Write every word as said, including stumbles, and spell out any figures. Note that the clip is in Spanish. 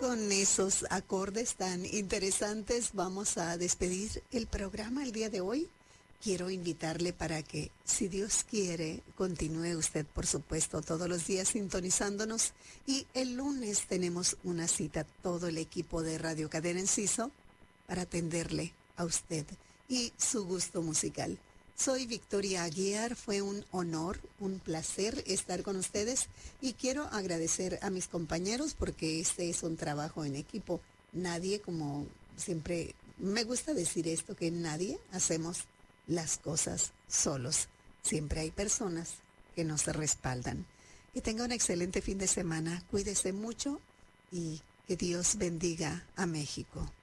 Con esos acordes tan interesantes vamos a despedir el programa el día de hoy. Quiero invitarle para que, si Dios quiere, continúe usted, por supuesto, todos los días sintonizándonos. Y el lunes tenemos una cita, todo el equipo de Radio Cadena Enciso, para atenderle a usted y su gusto musical. Soy Victoria Aguiar, fue un honor, un placer estar con ustedes y quiero agradecer a mis compañeros porque este es un trabajo en equipo. Nadie, como siempre me gusta decir esto, que nadie hacemos las cosas solos. Siempre hay personas que nos respaldan. Que tenga un excelente fin de semana, cuídese mucho y que Dios bendiga a México.